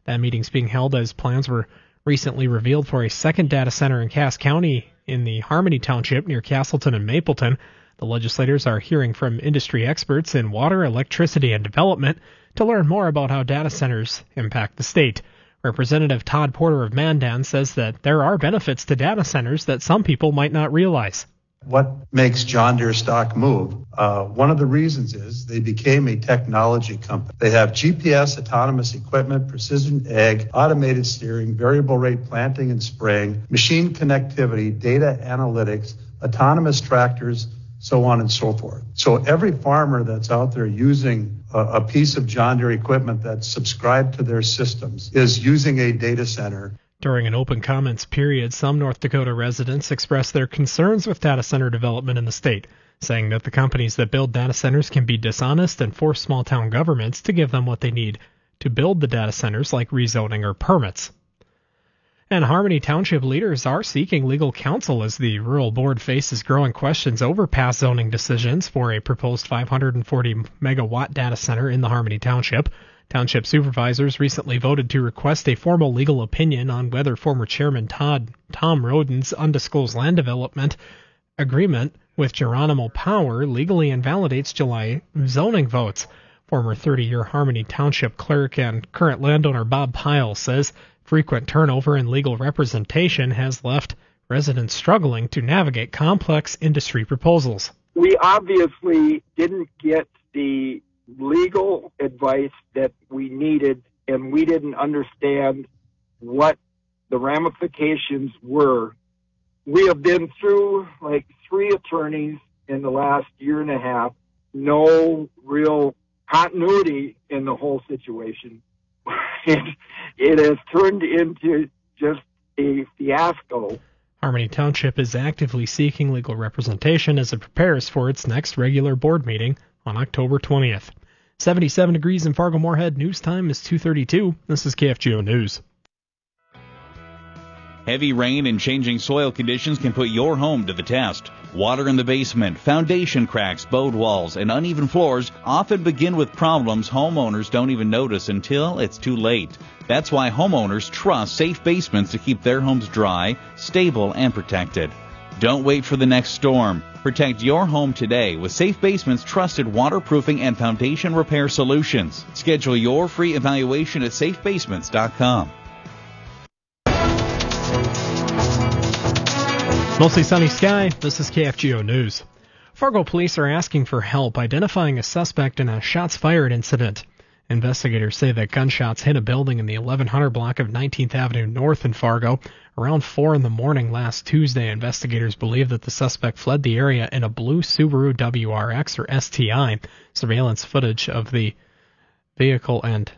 That meeting's being held as plans were recently revealed for a second data center in Cass County in the Harmony Township near Castleton and Mapleton. The legislators are hearing from industry experts in water, electricity, and development to learn more about how data centers impact the state. Representative Todd Porter of Mandan says that there are benefits to data centers that some people might not realize. What makes John Deere stock move? One of the reasons is they became a technology company. They have GPS, autonomous equipment, precision ag, automated steering, variable rate planting and spraying, machine connectivity, data analytics, autonomous tractors, so on and so forth. So every farmer that's out there using a piece of John Deere equipment that's subscribed to their systems is using a data center. During an open comments period, some North Dakota residents expressed their concerns with data center development in the state, saying that the companies that build data centers can be dishonest and force small-town governments to give them what they need to build the data centers, like rezoning or permits. And Harmony Township leaders are seeking legal counsel as the rural board faces growing questions over past zoning decisions for a proposed 540-megawatt data center in the Harmony Township. Township supervisors recently voted to request a formal legal opinion on whether former Chairman Tom Roden's undisclosed land development agreement with Geronimo Power legally invalidates July zoning votes. Former 30-year Harmony Township clerk and current landowner Bob Pyle says frequent turnover in legal representation has left residents struggling to navigate complex industry proposals. We obviously didn't get the legal advice that we needed, and we didn't understand what the ramifications were. We have been through like 3 attorneys in the last year and a half. No real continuity in the whole situation. It has turned into just a fiasco. Harmony Township is actively seeking legal representation as it prepares for its next regular board meeting on October 20th. 77 degrees in Fargo-Moorhead. News time is 2:32. This is KFGO News. Heavy rain and changing soil conditions can put your home to the test. Water in the basement, foundation cracks, bowed walls, and uneven floors often begin with problems homeowners don't even notice until it's too late. That's why homeowners trust Safe Basements to keep their homes dry, stable, and protected. Don't wait for the next storm. Protect your home today with Safe Basements' trusted waterproofing and foundation repair solutions. Schedule your free evaluation at safebasements.com. Mostly sunny sky. This is KFGO News. Fargo police are asking for help identifying a suspect in a shots fired incident. Investigators say that gunshots hit a building in the 1100 block of 19th Avenue North in Fargo. Around 4 in the morning last Tuesday, investigators believe that the suspect fled the area in a blue Subaru WRX or STI. Surveillance footage of the vehicle and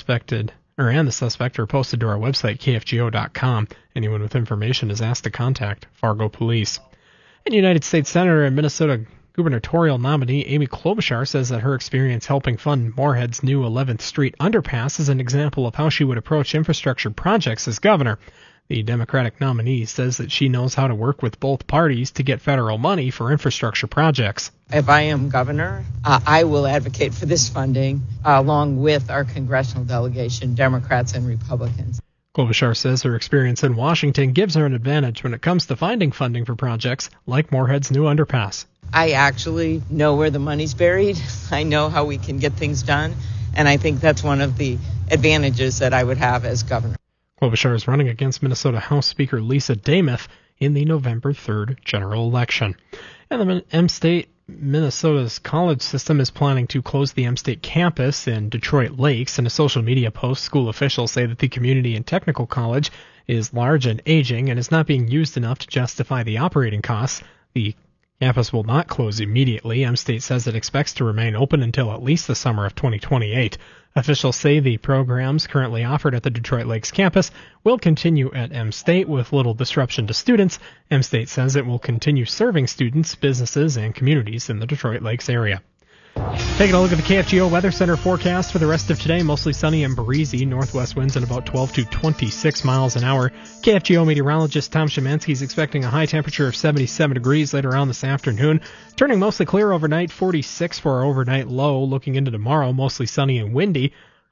the suspect are posted to our website, kfgo.com. Anyone with information is asked to contact Fargo Police. And United States Senator and Minnesota gubernatorial nominee Amy Klobuchar says that her experience helping fund Moorhead's new 11th Street underpass is an example of how she would approach infrastructure projects as governor. The Democratic nominee says that she knows how to work with both parties to get federal money for infrastructure projects. If I am governor, I will advocate for this funding along with our congressional delegation, Democrats and Republicans. Klobuchar says her experience in Washington gives her an advantage when it comes to finding funding for projects like Moorhead's new underpass. I actually know where the money's buried. I know how we can get things done, and I think that's one of the advantages that I would have as governor. Klobuchar is running against Minnesota House Speaker Lisa Demuth in the November 3rd general election. And the M-State, Minnesota's college system is planning to close the M-State campus in Detroit Lakes. In a social media post, school officials say that the community and technical college is large and aging and is not being used enough to justify the operating costs. The campus will not close immediately. M-State says it expects to remain open until at least the summer of 2028. Officials say the programs currently offered at the Detroit Lakes campus will continue at M-State with little disruption to students. M-State says it will continue serving students, businesses, and communities in the Detroit Lakes area. Taking a look at the KFGO Weather Center forecast for the rest of today, mostly sunny and breezy, northwest winds at about 12 to 26 miles an hour. KFGO meteorologist Tom Szymanski is expecting a high temperature of 77 degrees later on this afternoon, turning mostly clear overnight, 46 for our overnight low. Looking into tomorrow, mostly sunny and windy,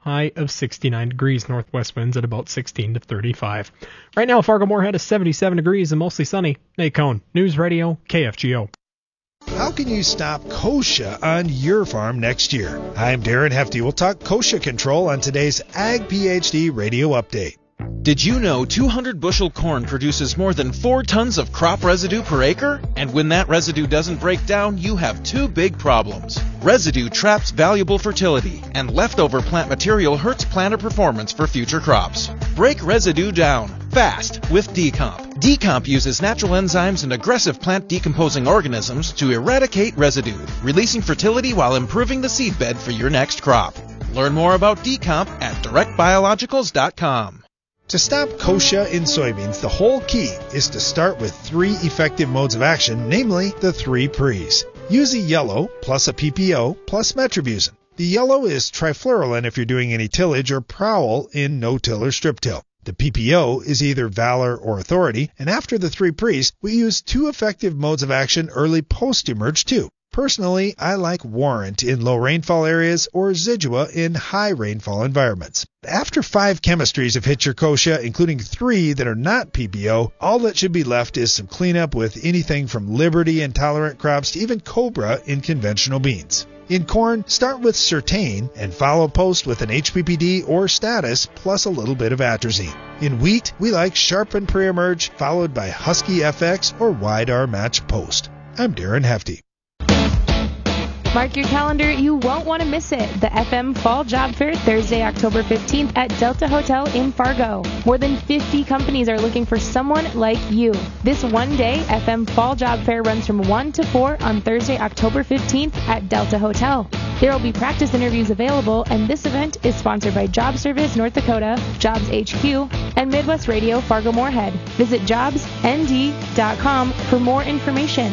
high of 69 degrees. Northwest winds at about 16 to 35. Right now, Fargo-Moorhead is 77 degrees and mostly sunny. Nate Cohn, News Radio, KFGO. How can you stop kochia on your farm next year? I'm Darren Hefty. We'll talk kochia control on today's Ag PhD Radio Update. Did you know 200 bushel corn produces more than 4 tons of crop residue per acre? And when that residue doesn't break down, you have 2 big problems. Residue traps valuable fertility, and leftover plant material hurts planter performance for future crops. Break residue down fast with Decomp. Decomp uses natural enzymes and aggressive plant decomposing organisms to eradicate residue, releasing fertility while improving the seedbed for your next crop. Learn more about Decomp at directbiologicals.com. To stop kochia in soybeans, the whole key is to start with 3 effective modes of action, namely the 3 Pres. Use a yellow plus a PPO plus metribuzin. The yellow is trifluralin if you're doing any tillage, or Prowl in no-till or strip-till. The PPO is either Valor or Authority, and after the 3 Pres, we use 2 effective modes of action early post-emerge too. Personally, I like Warrant in low rainfall areas or Zidua in high rainfall environments. After 5 chemistries have hit your kochia, including 3 that are not PPO, all that should be left is some cleanup with anything from Liberty intolerant crops to even Cobra in conventional beans. In corn, start with Certain and follow post with an HPPD or Status plus a little bit of atrazine. In wheat, we like Sharpen pre-emerge followed by Husky FX or Wide-R match post. I'm Darren Hefty. Mark your calendar, you won't want to miss it. The FM Fall Job Fair, Thursday, October 15th at Delta Hotel in Fargo. More than 50 companies are looking for someone like you. This one-day FM Fall Job Fair runs from 1 to 4 on Thursday, October 15th at Delta Hotel. There will be practice interviews available, and this event is sponsored by Job Service North Dakota, Jobs HQ, and Midwest Radio Fargo-Moorhead. Visit jobsnd.com for more information.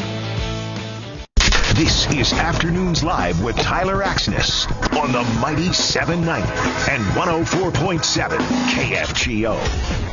This is Afternoons Live with Tyler Axness on the mighty 790 and 104.7 KFGO.